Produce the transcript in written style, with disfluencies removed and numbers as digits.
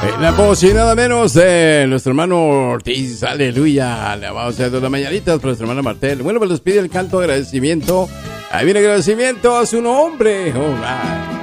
La voz y nada menos de nuestro hermano Ortiz, aleluya. Le vamos a hacer las mañanitas para nuestro hermano Martel. Bueno, pues les pide el canto de agradecimiento. Ahí viene agradecimiento a su nombre. All right.